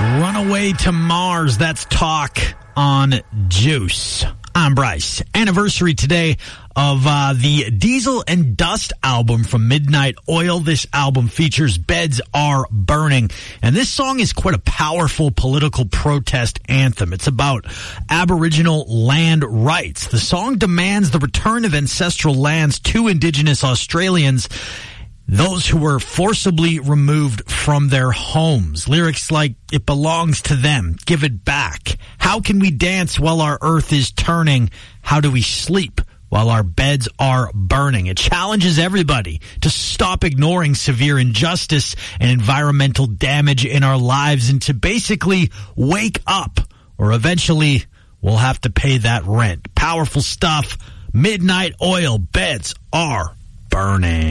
Runaway to Mars, that's Talk on Juice. I'm Bryce. Anniversary today of the Diesel and Dust album from Midnight Oil. This album features Beds Are Burning. And this song is quite a powerful political protest anthem. It's about Aboriginal land rights. The song demands the return of ancestral lands to Indigenous Australians, those who were forcibly removed from their homes. Lyrics like, it belongs to them, give it back. How can we dance while our earth is turning? How do we sleep while our beds are burning? It challenges everybody to stop ignoring severe injustice and environmental damage in our lives and to basically wake up, or eventually we'll have to pay that rent. Powerful stuff. Midnight Oil, Beds Are Burning.